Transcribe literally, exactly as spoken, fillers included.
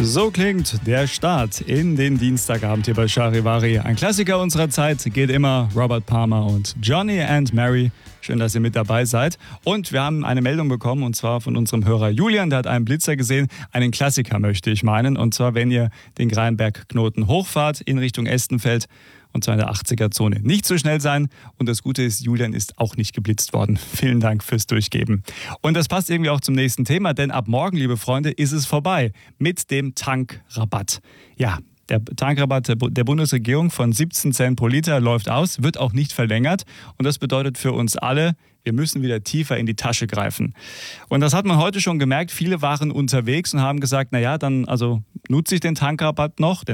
So klingt der Start in den Dienstagabend hier bei Charivari. Ein Klassiker unserer Zeit geht immer, Robert Palmer und Johnny and Mary. Schön, dass ihr mit dabei seid. Und wir haben eine Meldung bekommen, und zwar von unserem Hörer Julian. Der hat einen Blitzer gesehen, einen Klassiker möchte ich meinen. Und zwar, wenn ihr den Greinberg-Knoten hochfahrt in Richtung Estenfeld, und zwar in der achtziger-Zone. Nicht so schnell sein. Und das Gute ist, Julian ist auch nicht geblitzt worden. Vielen Dank fürs Durchgeben. Und das passt irgendwie auch zum nächsten Thema, denn ab morgen, liebe Freunde, ist es vorbei mit dem Tankrabatt. Ja, der Tankrabatt der Bundesregierung von siebzehn Cent pro Liter läuft aus, wird auch nicht verlängert. Und das bedeutet für uns alle, wir müssen wieder tiefer in die Tasche greifen. Und das hat man heute schon gemerkt. Viele waren unterwegs und haben gesagt, naja, dann also nutze ich den Tankrabatt noch. Denn